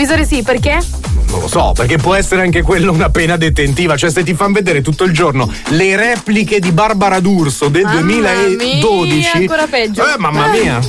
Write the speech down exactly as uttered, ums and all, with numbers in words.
retrovisore sì, perché? Non lo so, perché può essere anche quello una pena detentiva. Cioè, se ti fanno vedere tutto il giorno le repliche di Barbara D'Urso del Mamma duemiladodici. Mia, ancora peggio. Eh, mamma mia.